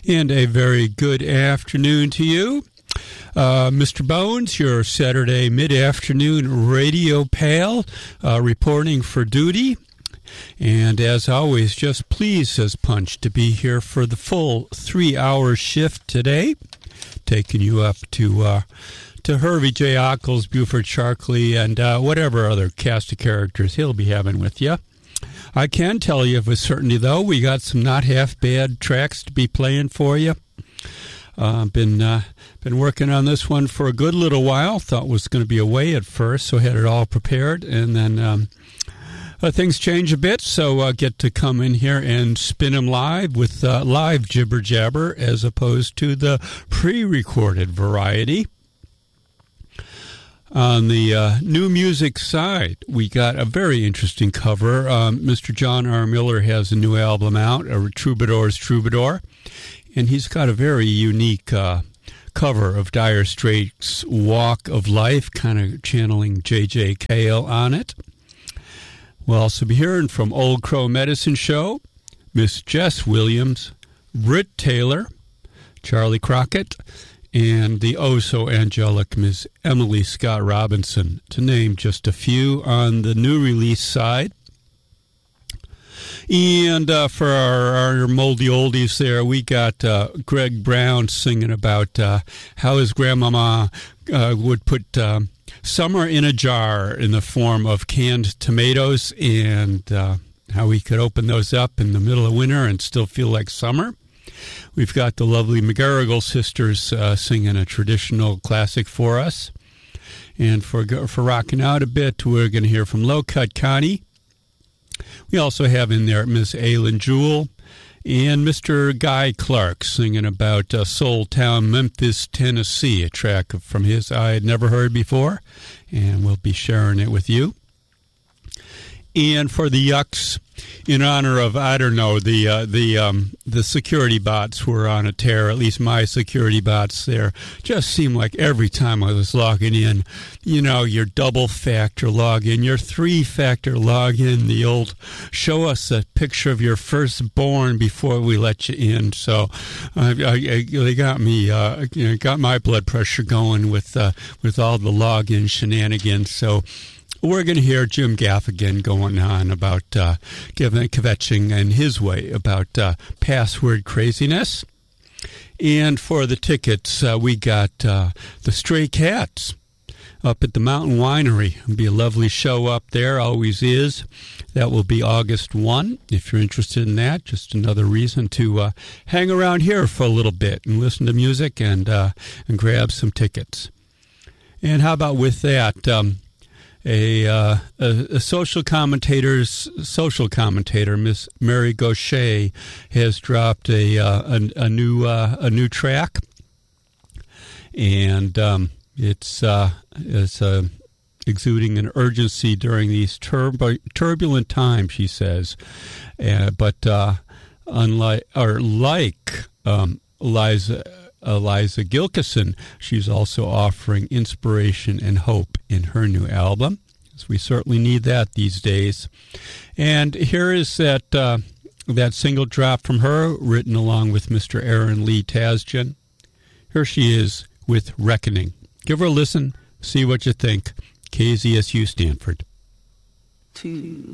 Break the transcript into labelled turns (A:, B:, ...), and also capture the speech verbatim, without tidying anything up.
A: And a very good afternoon to you. Uh, Mister Bones, your Saturday mid-afternoon radio pal, uh, reporting for duty. And as always, just pleased as punch to be here for the full three-hour shift today, taking you up to uh, to Hervey J. Ockles, Buford Sharkley, and uh, whatever other cast of characters he'll be having with you. I can tell you with certainty, though, we got some not half-bad tracks to be playing for you. I've uh, been uh, been working on this one for a good little while. Thought it was going to be away at first, so had it all prepared. And then um, uh, things change a bit, so I uh, get to come in here and spin them live with uh, live jibber-jabber as opposed to the pre-recorded variety. On the uh, new music side, we got a very interesting cover. Um, Mister John R. Miller has a new album out, a Troubadour's Troubadour, and he's got a very unique uh, cover of Dire Straits' Walk of Life, kind of channeling J J. Cale on it. We'll also be hearing from Old Crow Medicine Show, Miss Jess Williams, Britt Taylor, Charlie Crockett, and the oh-so-angelic Miss Emily Scott Robinson, to name just a few on the new release side. And uh, for our, our moldy oldies there, we got uh, Greg Brown singing about uh, how his grandmama uh, would put uh, summer in a jar in the form of canned tomatoes, and uh, how we could open those up in the middle of winter and still feel like summer. We've got the lovely McGarrigle sisters uh, singing a traditional classic for us. And for for rocking out a bit, we're going to hear from Low Cut Connie. We also have in there Miss Aylin Jewell and Mister Guy Clark singing about uh, Soul Town, Memphis, Tennessee, a track from his I had never heard before, and we'll be sharing it with you. And for the Yucks, in honor of, I don't know, the uh, the um, the security bots were on a tear, at least my security bots there. Just seemed like every time I was logging in, you know, your double-factor login, your three-factor login, the old show us a picture of your firstborn before we let you in. So uh, I, I, they got me, uh, you know, got my blood pressure going with, uh, with all the login shenanigans. So we're going to hear Jim Gaffigan going on about uh, giving kvetching in his way about uh, password craziness. And for the tickets, uh, we got uh, the Stray Cats up at the Mountain Winery. It'll be a lovely show up there, always is. That will be August first. If you're interested in that, just another reason to uh, hang around here for a little bit and listen to music and, uh, and grab some tickets. And how about with that? Um, A, uh, a, a social commentator's social commentator, Miss Mary Gaucher, has dropped a uh, a, a new uh, a new track, and um, it's uh, it's uh, exuding an urgency during these turb- turbulent times. She says, uh, but uh, unlike or like um, Liza. Eliza Gilkison, she's also offering inspiration and hope in her new album. So we certainly need that these days. And here is that uh, that single drop from her, written along with Mister Aaron Lee Tasjan. Here she is with Reckoning. Give her a listen, see what you think. K Z S U Stanford.
B: Two.